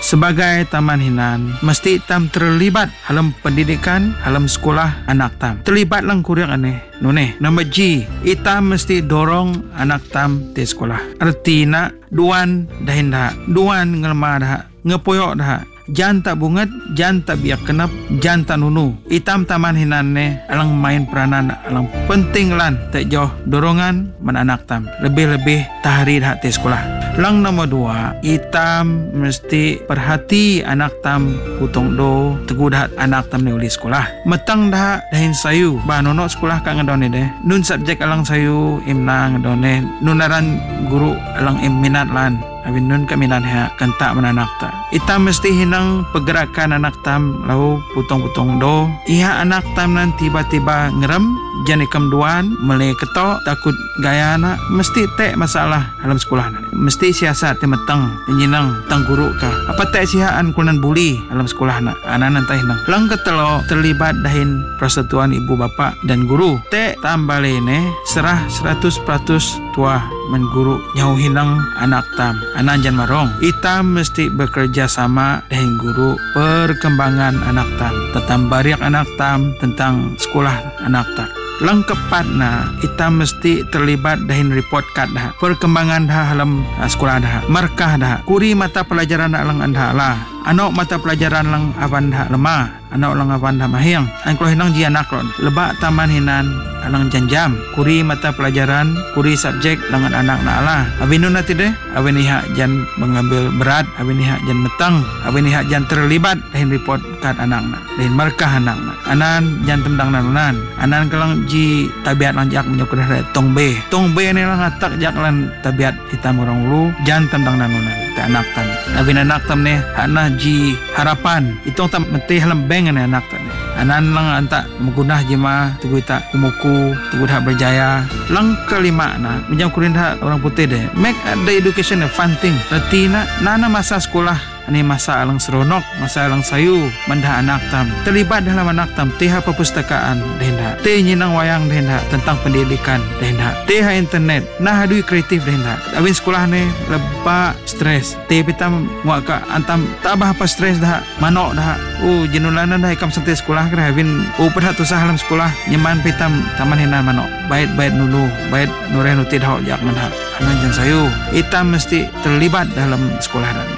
Sebagai taman hinan, mesti tam terlibat dalam pendidikan, dalam sekolah anak tam. Terlibat lang kurang aneh. Nune, nombor G, itam mesti dorong anak tam di sekolah. Artinya, duan dahin dah, duan ngelma dah, ngepoyok dah. Jan tak bunget, jan tak biak kenap, jan tak nunu. Itam taman hinan ne alang main peranan alang penting lan tak jauh dorongan menanak tam. Lebih-lebih tahari dah di sekolah. Lang nombor 2, itam mesti perhati anak tam putong do teguh dah anak tam ni uli sekolah. Metang dah dahin sayu. Ba nono sekolah ka ngadone deh. Nun subjek alang sayu imna ngadone. Nunaran guru alang minat lan. Abin nun kaminan ha kanta menanak ta. Itam mesti hinang pergerakan anak tam lau putong-putong do. Iha anak tam nan tiba-tiba ngerem jan ikam duan melai ketok takut gaya anak mesti tek masalah dalam sekolah na. Mesti siasat temetang nyinang tang guru ka. Apa tek sihaan kunan buli dalam sekolah na. Anak tah hinang. Lang ketelo terlibat dahin persatuan ibu bapa dan guru. Tek tambalene serah 100% tua mengguru nyau hinang anak tam. Anak jan marong. Itam mesti bekerja sama dengan guru perkembangan anak tam. Tentang bariak anak tam, tentang sekolah anak tam. Lengkepat na, itam mesti terlibat dahin report card dah. Perkembangan dah dalam sekolah dah. Markah dah. Kuri mata pelajaran dah lang anda lah. Anak mata pelajaran lang awan dah lemah. Anak lang awan dah mahing. Angklo hinang ji anak ron. Lebak taman hinan alang janjam. Kuri mata pelajaran, kuri subjek dengan anak na lah. Abin nun nanti deh. Abin ihak jan mengambil berat. Abin ihak jan metang. Abin ihak jan terlibat dahin report card anak na. Dahin markah anak na. Anan jan tendang nanunan. Anan kelang ji tabiat lang jak menyukur dah tong B. Tong B ni lang atak jak lan tabiat hitam orang ulu. Jan tendang nanunan. Tak anak tam. Abin anak tam ni hana ji harapan. Itong tam mentih halam bank ni anak tam ni. Anan lang antak menggunah jema tugu tak kumuku, tugu dah berjaya. Lang kelima na menjam kurin dah orang putih deh. Make the education a fun thing. Berarti nana masa sekolah ini masa alang seronok, masa alang sayu, mandah anak tam. Terlibat dalam anak tam, teha perpustakaan, dehendak. Teh nyinang wayang, dehendak. Tentang pendidikan, dehendak. Teha internet, nah hadui kreatif, dehendak. Abin sekolah ni, lebak stres. Teh pitam, muaka antam, tabah apa stres dah, manok dah. Jenulanan dah ikam santai sekolah, kena abin, perhat tusah dalam sekolah, nyaman pitam, taman hinan manok. Bait-bait nulu, bait nureh nuti dah, jak mandah. Anan jan sayu, itam mesti terlibat dalam sekolah dan